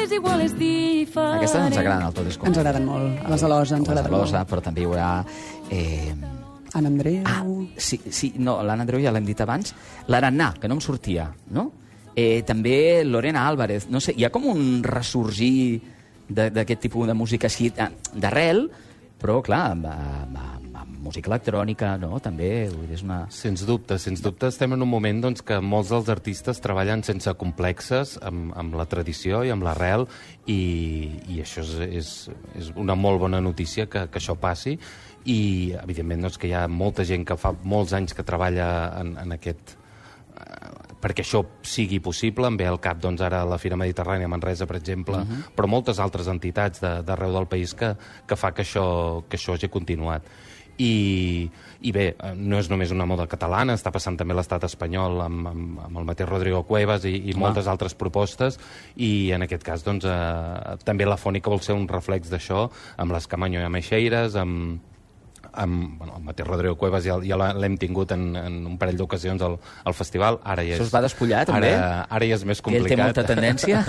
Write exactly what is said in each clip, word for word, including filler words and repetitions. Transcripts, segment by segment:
és igual, és diferent. Aquestes ens agraden al Tot és com. Ens agraden molt. A les Alosa ens agraden molt. Però també hi haurà... Eh... Anna Andreu... Ah, sí, sí, no, l'Anna Andreu ja l'hem dit abans. L'Arannà, que no em sortia, no? Eh, també Lorena Álvarez. No sé, hi ha com un ressorgir d'aquest tipus de música així d'arrel, però, clar, amb, amb, amb música electrònica, no? També és una... Sens dubte, sens dubte estem en un moment doncs, que molts dels artistes treballen sense complexes amb, amb la tradició i amb l'arrel, i, i això és, és, és una molt bona notícia que, que això passi. I, evidentment, doncs, que hi ha molta gent que fa molts anys que treballa en, en aquest... Eh, perquè això sigui possible. Em ve al cap, doncs, ara la Fira Mediterrània a Manresa, per exemple, uh-huh. però moltes altres entitats d'arreu del país que, que fa que això, que això hagi continuat. I, I bé, no és només una moda catalana, està passant també a l'estat espanyol amb, amb, amb el mateix Rodrigo Cuevas i, i moltes ah. altres propostes, i en aquest cas doncs, eh, també la Fònica vol ser un reflex d'això, amb les Camaño i Ameixeiras, amb amb bueno, el mateix Rodrigo Cuevas ja, ja l'hem tingut en, en un parell d'ocasions al, al festival. Ara ja és, això es va despullar, també? Ara, ara ja és més complicat. Que ell té molta tendència.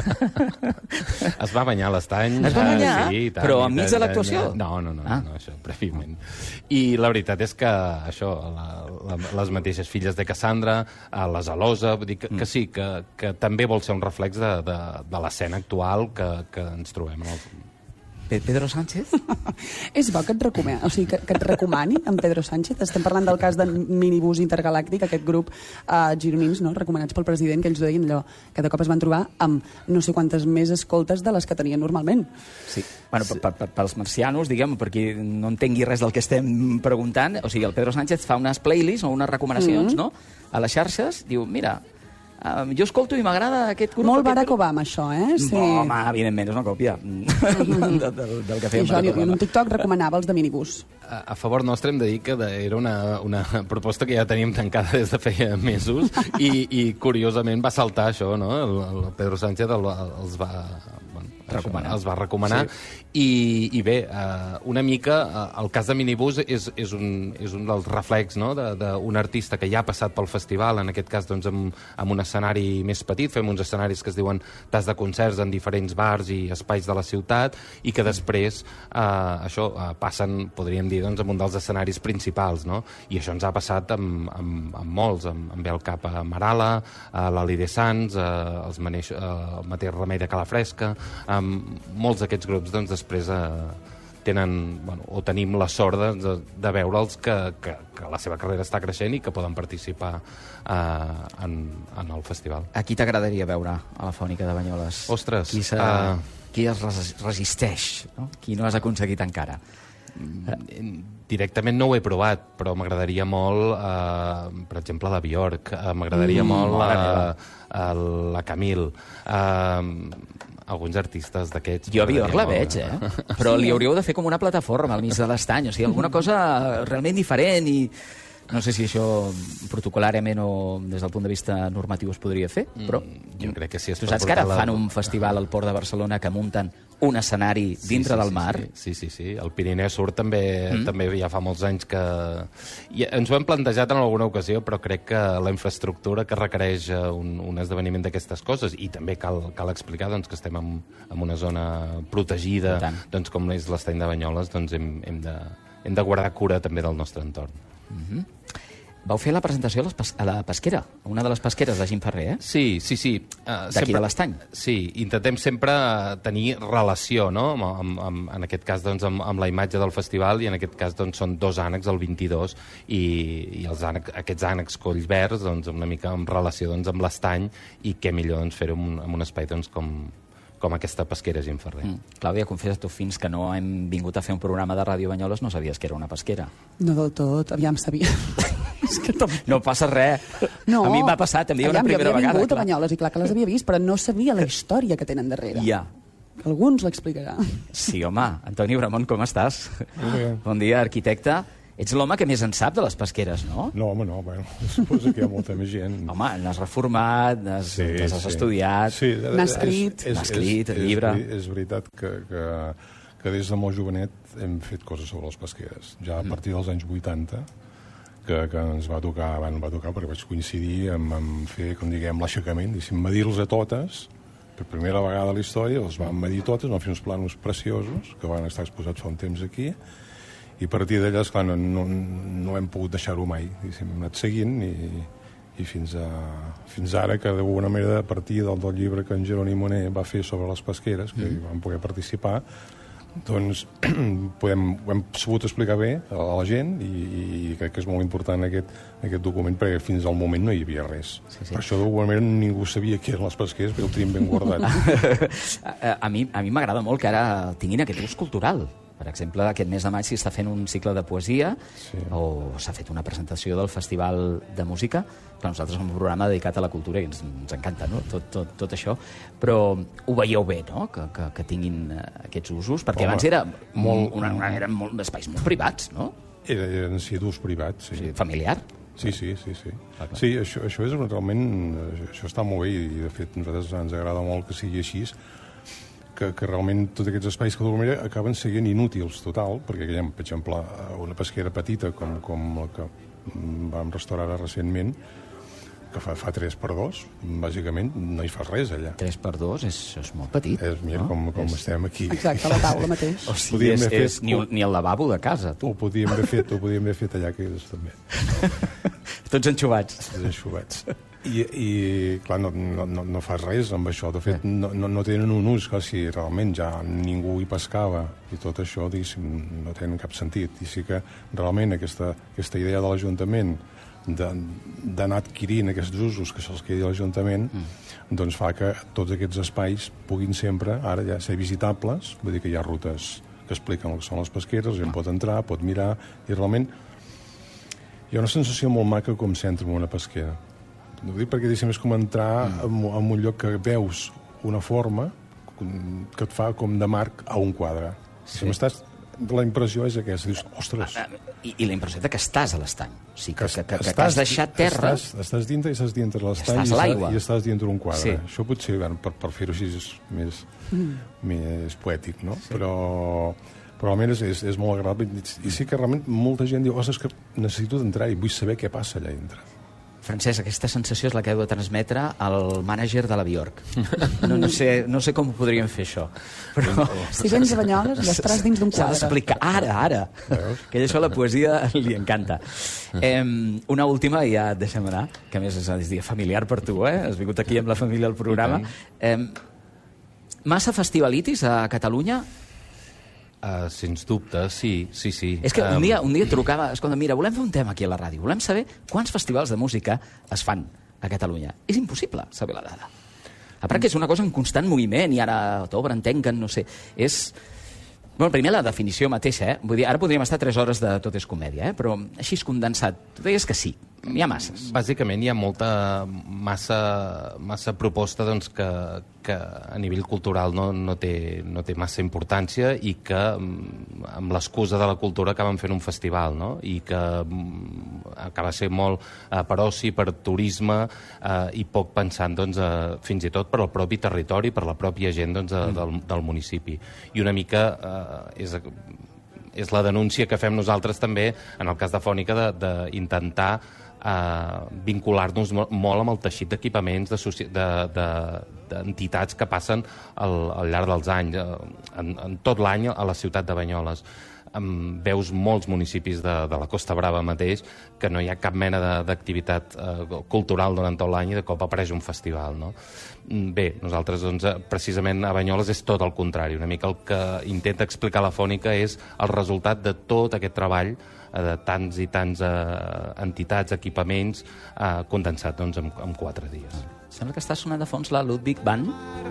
Es va banyar l'estany. Es va banyar? Sí, tant, però enmig de l'actuació? No, no, no, ah. no, això, prèviament. I la veritat és que això, la, la, les mateixes filles de Cassandra, les Alosa, vull dir que, que sí, que, que també vol ser un reflex de, de, de l'escena actual que, que ens trobem en el... Pedro Sánchez? És bo que et recomani, o sigui, que, que et recomani en Pedro Sánchez. Estem parlant del cas de Minibús Intergalàctic, aquest grup uh, gironins, no?, recomanats pel president, que ells deien allò, que de cop es van trobar amb no sé quantes més escoltes de les que tenien normalment. Sí, bueno, per, per, per, pels marcianos, diguem, per qui no entengui res del que estem preguntant, o sigui, el Pedro Sánchez fa unes playlists o unes recomanacions, mm-hmm. no?, a les xarxes, diu, mira... Uh, jo escolto i m'agrada aquest grup... Molt Barack Obama, això, eh? Sí. No, home, evidentment, és una còpia de, de, de, del que feia Barack Obama. En un TikTok recomanava els de Minibús. A, a favor nostre hem de dir que de, era una, una proposta que ja teníem tancada des de feia mesos i, i curiosament va saltar això, no? El, el Pedro Sánchez el, els va... Bueno, recomanar. Els va recomanar. Sí. I, i bé, uh, una mica uh, el cas de Minibús és, és, un, és un dels reflex, no?, d'un artista que ja ha passat pel festival, en aquest cas doncs, amb, amb un escenari més petit, fem uns escenaris que es diuen tas de concerts en diferents bars i espais de la ciutat, i que després uh, això uh, passen, podríem dir, doncs, amb un dels escenaris principals, no? I això ens ha passat amb, amb, amb molts, amb, amb el cap a Marala, a l'Ali de Sants, uh, els maneix, uh, el mateix Remei de Calafresca, amb molts d'aquests grups, doncs, després eh, tenen, bueno, o tenim la sort de, de veure'ls que, que, que la seva carrera està creixent i que poden participar eh, en, en el festival. A qui t'agradaria veure a la Fònica de Banyoles? Ostres! Qui, se, uh... qui es resisteix, no? Qui no has aconseguit encara? Directament no ho he provat, però m'agradaria molt, eh, per exemple, la Björk, eh, m'agradaria mm, molt la, la, la Camille, eh, alguns artistes d'aquests. Jo a Björk la veig, eh? Però li hauríeu de fer com una plataforma al mig de l'estany, o sigui, alguna cosa realment diferent, i no sé si això protocolàriament o des del punt de vista normatiu es podria fer, però... Mm, jo crec que sí. Tu saps que ara fan un festival al Port de Barcelona que munten un escenari dintre sí, sí, del mar? Sí, sí, sí. El Pirineu Sur també, mm. també ja fa molts anys que... I ens ho hem plantejat en alguna ocasió, però crec que la infraestructura que requereix un, un esdeveniment d'aquestes coses, i també cal, cal explicar doncs, que estem en, en una zona protegida, doncs, com és l'estany de Banyoles, doncs hem, hem, de, hem de guardar cura també del nostre entorn. Mm-hmm. Vau fer la presentació a, les pes a la pesquera, una de les pesqueres de Jim Ferrer, eh? Sí, sí, sí. Uh, D'aquí de l'estany. Sí, intentem sempre tenir relació, no?, amb, amb, amb, en aquest cas doncs, amb, amb la imatge del festival, i en aquest cas doncs, són dos ànecs, el vint-i-dos, i, i els ànecs, aquests ànecs collverds, doncs, una mica en relació doncs, amb l'estany, i què millor doncs, fer-ho en, en un espai doncs, com... com aquesta pesquera Jim Ferrer. Mm. Clàudia, confessa tu, fins que no hem vingut a fer un programa de Ràdio Banyoles no sabies que era una pesquera. No del tot, aviam sabia. És que tot... No passa res. No, a mi m'ha passat, em diuen una primera vegada. Jo havia vingut a Banyoles i clar que les havia vist, però no sabia la història que tenen darrere. Ja. Algú ens l'explicarà. Sí, home. Antoni Bramont, com estàs? Bé. Bon dia, arquitecte. Ets l'home que més en sap de les pesqueres, no? No, home, no, bueno, suposo que hi ha molta més gent. Home, n'has reformat, n'has sí, has sí. estudiat, sí, n'has escrit, n'has escrit, el llibre... És, és veritat que, que, que des de molt jovenet hem fet coses sobre les pesqueres. Ja a partir dels anys vuitanta, que, que ens va tocar, van, va tocar perquè vaig coincidir amb, amb fer, com diguem, l'aixecament, medir-los a totes per primera vegada a la història, els vam medir totes, vam fer uns planos preciosos, que van estar exposats fa un temps aquí, i a partir d'allà, esclar, no, no, no hem pogut deixar-ho mai. Hem anat seguint i, i fins, a, fins ara, que d'alguna manera, a partir del, del llibre que en Jeroni Moner va fer sobre les pesqueres, que mm. hi vam poder participar, doncs podem, ho hem sabut explicar bé a la gent i, i crec que és molt important aquest, aquest document, perquè fins al moment no hi havia res. Sí, sí. Per això d'alguna manera ningú sabia què eren les pesqueres, perquè ho tenim ben guardat. a, a mi, a mi m'agrada molt que ara tinguin aquest ús cultural. Per exemple, aquest mes de maig s'hi està fent un cicle de poesia, sí. o s'ha fet una presentació del Festival de Música, però nosaltres som un programa dedicat a la cultura i ens, ens encanta, no? tot, tot, tot això, però ho veieu bé, no? que, que, que tinguin aquests usos, perquè Home, abans era molt, una, una, eren molt espais molt privats, no? Era, eren sí, d'ús privat, sí. sí. Familiar? Sí, sí, sí. Sí, ah, sí això, això és realment... Això està molt bé i, de fet, a nosaltres ens agrada molt que sigui així, que, que realment tots aquests espais que d'alguna manera acaben sent inútils total, perquè hi ha, per exemple, una pesquera petita com, com la que vam restaurar recentment, que fa, fa tres per dos, bàsicament no hi fas res allà. tres per dos és, és molt petit. És, mira, no? com, com és... estem aquí. Exacte, a la taula mateix. O sigui, és, és fet, ni, ni el lavabo de casa, tu. Ho podíem haver fet, ho podíem haver fet allà, que és també. Tots enxubats. Tots enxubats. I, i clar, no, no, no fas res amb això. De fet, no, no, no tenen un ús, que si realment ja ningú hi pescava i tot això, diguéssim, no tenen cap sentit. I sí que realment aquesta, aquesta idea de l'Ajuntament d'anar adquirint aquests usos que se'ls quedi a l'Ajuntament, mm. doncs fa que tots aquests espais puguin sempre, ara ja ser visitables, vull dir que hi ha rutes que expliquen el que són les pesqueres, la gent pot entrar, pot mirar, i realment hi ha una sensació molt maca com s'entra en una pesquera. No ho dic perquè és com entrar mm. en, en un lloc que veus una forma que et fa com de marc a un quadre. Sí. Si m'estàs... La impressió és aquesta, dius, ostres... I, i la impressió que estàs a l'estany. O sigui, que, que, que, que, que has deixat terra... Estàs, estàs dintre i estàs dintre l'estany i, i, i estàs dintre un quadre. Sí. Això potser, bueno, per, per fer-ho així, és més, mm. més poètic, no? Sí. Però, però almenys és, és molt agradable. I sí que realment molta gent diu, ostres, que necessito d'entrar i vull saber què passa allà dintre. Francesc, aquesta sensació és la que heu de transmetre al mànager de la Bjork. No, no, sé, no sé com ho podríem fer, això. Però... Si vens a Banyoles i estaràs dins d'un quadre. S'ha d'explicar ara, ara. Que això la poesia li encanta. Eh, una última i ja et deixem anar, que a més és un dia familiar per tu, eh? Has vingut aquí amb la família al programa. Eh, massa festivalitis a Catalunya? Uh, sens dubte, sí, sí, sí. És que un dia, un dia trucava, escolta, mira, volem fer un tema aquí a la ràdio, volem saber quants festivals de música es fan a Catalunya. És impossible saber la dada. A part que és una cosa en constant moviment i ara t'obren, tanquen, no sé. És... Bueno, primer la definició mateixa, eh? Vull dir, ara podríem estar tres hores de Tot és comèdia, eh? Però així és condensat. Tu deies que sí, n'hi ha masses. Bàsicament hi ha molta massa, massa proposta doncs, que, que a nivell cultural no, no, té, no té massa importància i que amb l'excusa de la cultura acaben fent un festival, no? I que acaba sent molt eh, per oci, per turisme eh, i poc pensant doncs, eh, fins i tot per al propi territori, per la pròpia gent doncs, eh, del, del municipi. I una mica eh, és... és la denúncia que fem nosaltres també, en el cas de Fònica, d'intentar eh, vincular-nos molt, molt amb el teixit d'equipaments, d'entitats de, de, que passen al, al llarg dels anys, en, en tot l'any a la ciutat de Banyoles. Em veus molts municipis de, de la Costa Brava mateix que no hi ha cap mena d'activitat eh, cultural durant tot l'any i de cop apareix un festival, no? Bé, nosaltres, doncs, precisament a Banyoles és tot el contrari. Una mica el que intenta explicar la Fònica és el resultat de tot aquest treball eh, de tants i tants eh, entitats, equipaments, eh, condensat doncs, en, en quatre dies. Sembla que està sonant de fons la Ludwig Band.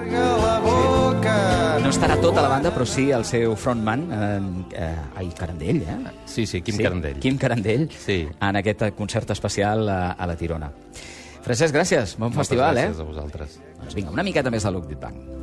No estarà tota la banda, però sí el seu frontman, eh, eh, ai, Carandell, eh? Sí, sí, Quim sí, Carandell. Quim Carandell, sí. En aquest concert especial a, a la Tirona. Francesc, gràcies, bon Moltes festival, gràcies eh? a vosaltres. Doncs vinga, una miqueta més de Ludwig Band.